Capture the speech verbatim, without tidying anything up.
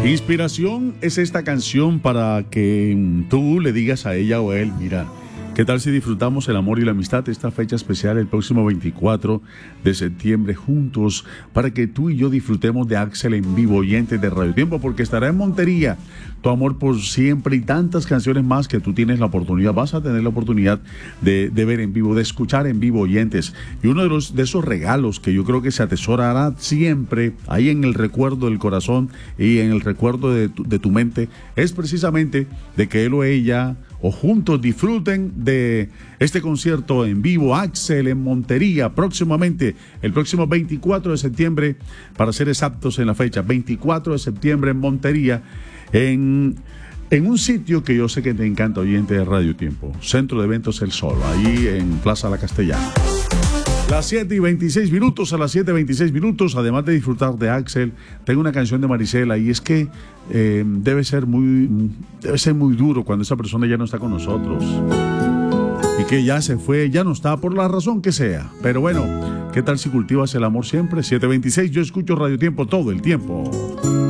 Inspiración es esta canción para que tú le digas a ella o a él, mira, ¿qué tal si disfrutamos el amor y la amistad esta fecha especial el próximo veinticuatro de septiembre juntos para que tú y yo disfrutemos de Axel en vivo, oyentes de Radio Tiempo, porque estará en Montería, Tu Amor por Siempre y tantas canciones más que tú tienes la oportunidad, vas a tener la oportunidad de, de ver en vivo, de escuchar en vivo, oyentes. Y uno de, los, de esos regalos que yo creo que se atesorará siempre ahí en el recuerdo del corazón y en el recuerdo de tu, de tu mente es precisamente de que él o ella o juntos disfruten de este concierto en vivo, Axel en Montería, próximamente, el próximo veinticuatro de septiembre, para ser exactos en la fecha, veinticuatro de septiembre en Montería, en, en un sitio que yo sé que te encanta, oyente de Radio Tiempo, Centro de Eventos El Sol, ahí en Plaza La Castellana. Las siete y veintiséis minutos, a las siete y veintiséis minutos, además de disfrutar de Axel, tengo una canción de Marisela y es que eh, debe ser muy debe ser muy duro cuando esa persona ya no está con nosotros y que ya se fue, ya no está, por la razón que sea. Pero bueno, ¿qué tal si cultivas el amor siempre? siete veintiséis, yo escucho Radio Tiempo todo el tiempo.